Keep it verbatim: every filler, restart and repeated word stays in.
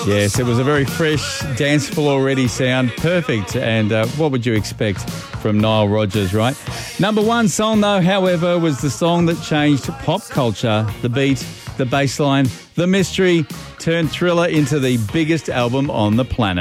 Yes, it was a very fresh, dance floor ready sound. Perfect. And uh, what would you expect from Nile Rodgers, right? Number one song, though, however, was the song that changed pop culture. The beat, the bass line, the mystery turned Thriller into the biggest album on the planet.